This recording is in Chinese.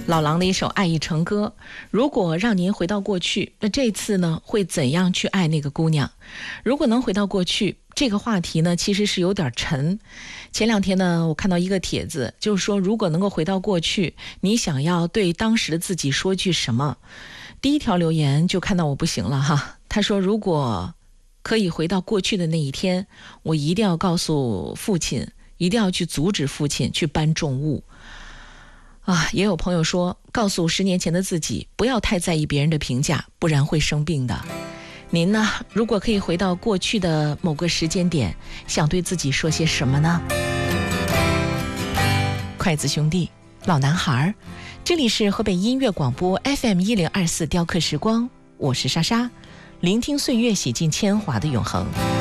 老狼的一首《爱已成歌》，如果让您回到过去，那这次呢会怎样去爱那个姑娘？如果能回到过去，这个话题呢其实是有点沉。前两天呢我看到一个帖子，就是说如果能够回到过去，你想要对当时的自己说句什么？第一条留言就看到我不行了哈，他说如果可以回到过去的那一天，我一定要告诉父亲，一定要去阻止父亲去搬重物。也有朋友说，告诉10年前的自己，不要太在意别人的评价，不然会生病的。您呢？如果可以回到过去的某个时间点，想对自己说些什么呢？筷子兄弟，老男孩，这里是河北音乐广播 FM1024雕刻时光，我是莎莎，聆听岁月洗尽铅华的永恒。